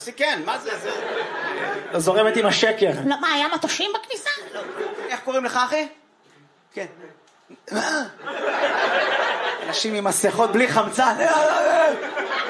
כן, מה זה? זורמת עם השקר. לא, מה, היה מטושים בכניסה? איך קוראים לך, אחי? כן. אנשים עם מסכות בלי חמצן.